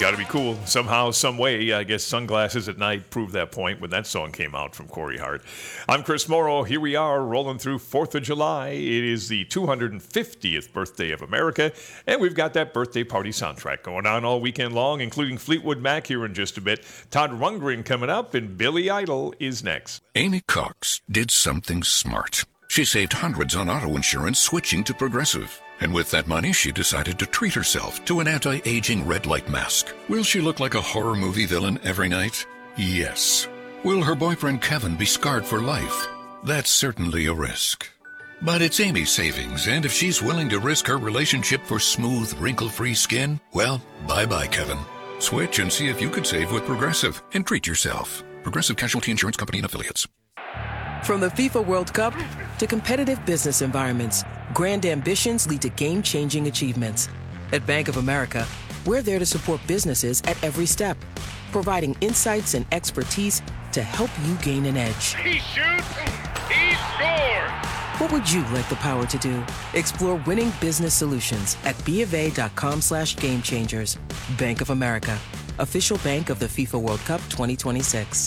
Got to be cool. Somehow, some way, I guess Sunglasses at Night proved that point when that song came out from Corey Hart. I'm Chris Morrow. Here we are rolling through 4th of July. It is the 250th birthday of America, and we've got that birthday party soundtrack going on all weekend long, including Fleetwood Mac here in just a bit. Todd Rundgren coming up, and Billy Idol is next. Amy Cox did something smart. She saved hundreds on auto insurance switching to Progressive. And with that money, she decided to treat herself to an anti-aging red light mask. Will she look like a horror movie villain every night? Yes. Will her boyfriend Kevin be scarred for life? That's certainly a risk. But it's Amy's savings, and if she's willing to risk her relationship for smooth, wrinkle-free skin, well, bye-bye, Kevin. Switch and see if you could save with Progressive and treat yourself. Progressive Casualty Insurance Company and Affiliates. From the FIFA World Cup to competitive business environments, grand ambitions lead to game-changing achievements. At Bank of America, we're there to support businesses at every step, providing insights and expertise to help you gain an edge. He shoots, he scores! What would you like the power to do? Explore winning business solutions at BofA.com/gamechangers. Bank of America, official bank of the FIFA World Cup 2026.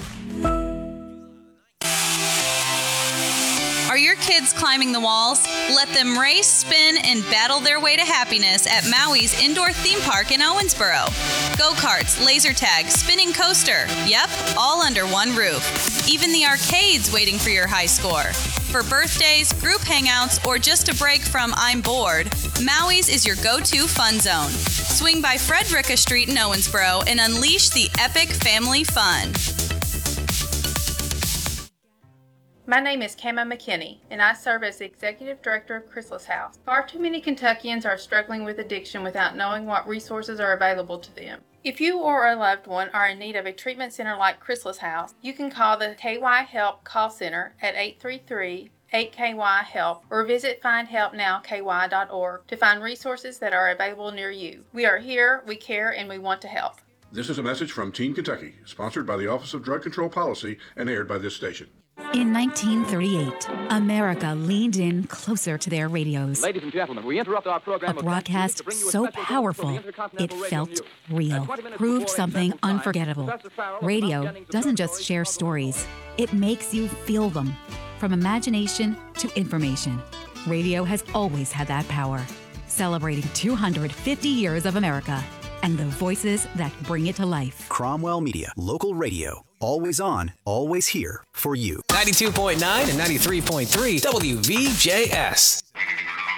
Are your kids climbing the walls? Let them race, spin, and battle their way to happiness at Maui's Indoor Theme Park in Owensboro. Go-karts, laser tag, spinning coaster. Yep, all under one roof. Even the arcade's waiting for your high score. For birthdays, group hangouts, or just a break from I'm bored, Maui's is your go-to fun zone. Swing by Frederica Street in Owensboro and unleash the epic family fun. My name is Kama McKinney, and I serve as the Executive Director of Chrysalis House. Far too many Kentuckians are struggling with addiction without knowing what resources are available to them. If you or a loved one are in need of a treatment center like Chrysalis House, you can call the KY Help call center at 833-8KY-HELP or visit findhelpnowky.org to find resources that are available near you. We are here, we care, and we want to help. This is a message from Teen Kentucky, sponsored by the Office of Drug Control Policy and aired by this station. In 1938, America leaned in closer to their radios. Ladies and gentlemen, we interrupt our program. A broadcast so powerful, it felt real, proved something unforgettable. Radio doesn't just share stories, it makes you feel them. From imagination to information, radio has always had that power. Celebrating 250 years of America and the voices that bring it to life. Cromwell Media, local radio. Always on, always here for you. 92.9 and 93.3 WVJS.